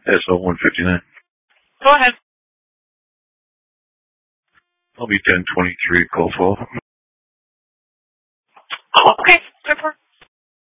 SO159. Go ahead. I'll be 1023, call 12.